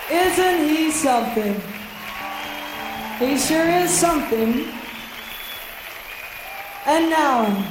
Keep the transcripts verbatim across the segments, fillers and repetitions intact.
Isn't he something? He sure is something. And now,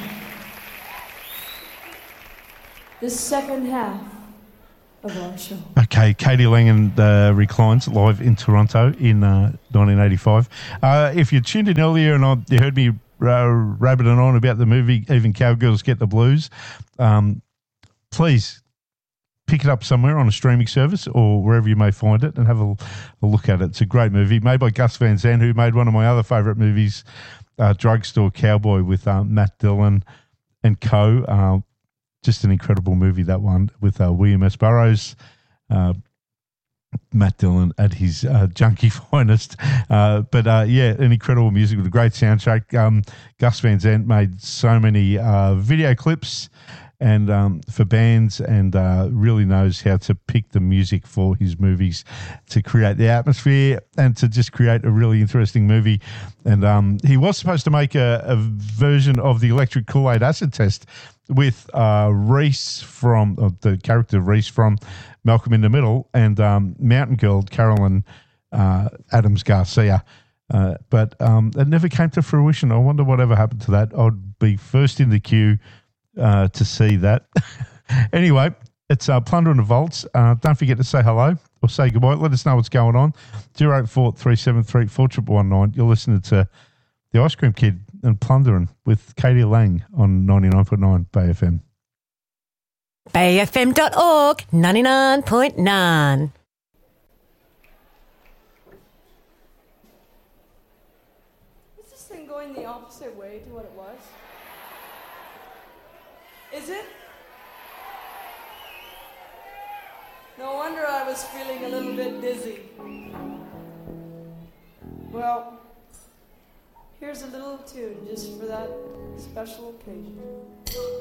the second half of our show. Okay, Katie Lang and uh, Reclines live in Toronto in uh, nineteen eighty-five. Uh, if you tuned in earlier and I, you heard me uh, rabbiting on about the movie Even Cowgirls Get the Blues, um, please pick it up somewhere on a streaming service or wherever you may find it and have a, a look at it. It's a great movie made by Gus Van Sant, who made one of my other favourite movies, uh, Drugstore Cowboy, with uh, Matt Dillon and co. Uh, just an incredible movie, that one, with uh, William S. Burroughs, uh, Matt Dillon at his uh, junkie finest. Uh, but, uh, yeah, an incredible music with a great soundtrack. Um, Gus Van Sant made so many uh, video clips and um, for bands, and uh, really knows how to pick the music for his movies to create the atmosphere and to just create a really interesting movie. And um, he was supposed to make a, a version of the Electric Kool-Aid Acid Test with uh, Reese from uh, the character Reese from Malcolm in the Middle and um, Mountain Girl Carolyn uh, Adams Garcia. Uh, but um, it never came to fruition. I wonder whatever happened to that. I'd be first in the queue Uh, to see that. Anyway, it's uh, Plunder and the Vaults. Uh, don't forget to say hello or say goodbye. Let us know what's going on. zero eight four, three seven three, four one one nine. You're listening to The Ice Cream Kid and Plundering with Katie Lang on ninety-nine point nine Bay F M. bay f m dot org, ninety-nine point nine. Is this thing going the opposite way to what it was? Is it? No wonder I was feeling a little bit dizzy. Well, here's a little tune just for that special occasion.